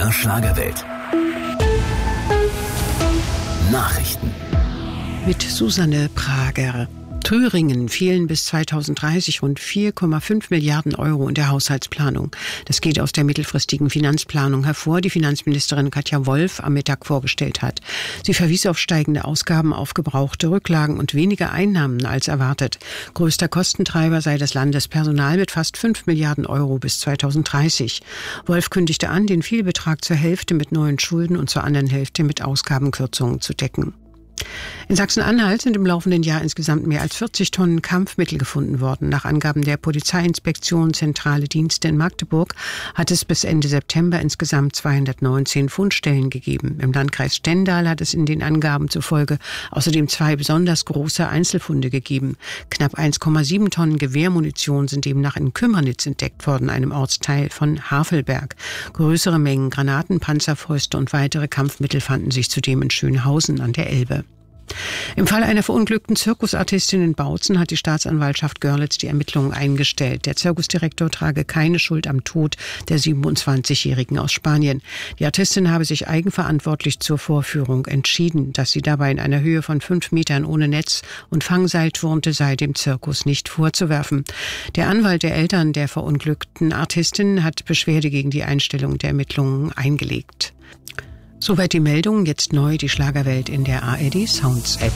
MDR Schlagerwelt. Nachrichten. Mit Susanne Prager. Thüringen fehlen bis 2030 rund 4,5 Milliarden Euro in der Haushaltsplanung. Das geht aus der mittelfristigen Finanzplanung hervor, die Finanzministerin Katja Wolf am Mittag vorgestellt hat. Sie verwies auf steigende Ausgaben, aufgebrauchte Rücklagen und weniger Einnahmen als erwartet. Größter Kostentreiber sei das Landespersonal mit fast 5 Milliarden Euro bis 2030. Wolf kündigte an, den Fehlbetrag zur Hälfte mit neuen Schulden und zur anderen Hälfte mit Ausgabenkürzungen zu decken. In Sachsen-Anhalt sind im laufenden Jahr insgesamt mehr als 40 Tonnen Kampfmittel gefunden worden. Nach Angaben der Polizeiinspektion Zentrale Dienste in Magdeburg hat es bis Ende September insgesamt 219 Fundstellen gegeben. Im Landkreis Stendal hat es in den Angaben zufolge außerdem 2 besonders große Einzelfunde gegeben. Knapp 1,7 Tonnen Gewehrmunition sind demnach in Kümmerniz entdeckt worden, einem Ortsteil von Havelberg. Größere Mengen Granaten, Panzerfäuste und weitere Kampfmittel fanden sich zudem in Schönhausen an der Elbe. Im Fall einer verunglückten Zirkusartistin in Bautzen hat die Staatsanwaltschaft Görlitz die Ermittlungen eingestellt. Der Zirkusdirektor trage keine Schuld am Tod der 27-Jährigen aus Spanien. Die Artistin habe sich eigenverantwortlich zur Vorführung entschieden. Dass sie dabei in einer Höhe von 5 Metern ohne Netz und Fangseil turnte, sei dem Zirkus nicht vorzuwerfen. Der Anwalt der Eltern der verunglückten Artistin hat Beschwerde gegen die Einstellung der Ermittlungen eingelegt. Soweit die Meldung, jetzt neu die Schlagerwelt in der ARD Sounds App.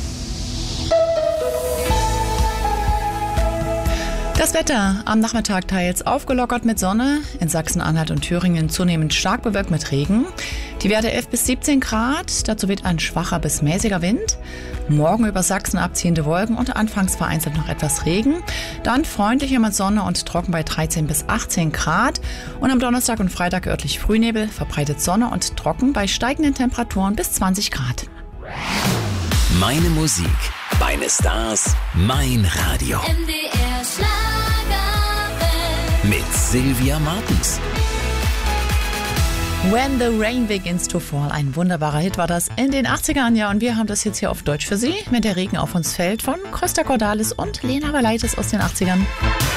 Das Wetter am Nachmittag teils aufgelockert mit Sonne, in Sachsen-Anhalt und Thüringen zunehmend stark bewölkt mit Regen. Die Werte 11 bis 17 Grad, dazu weht ein schwacher bis mäßiger Wind. Morgen über Sachsen abziehende Wolken und anfangs vereinzelt noch etwas Regen. Dann freundlicher mit Sonne und trocken bei 13 bis 18 Grad. Und am Donnerstag und Freitag örtlich Frühnebel, verbreitet Sonne und trocken bei steigenden Temperaturen bis 20 Grad. Meine Musik, meine Stars, mein Radio. MDR Schlagerwelt. Mit Sylvia Martens. When the Rain Begins to Fall. Ein wunderbarer Hit war das in den 80ern, ja. Und wir haben das jetzt hier auf Deutsch für Sie, wenn der Regen auf uns fällt, von Costa Cordalis und Lena Valaitis aus den 80ern.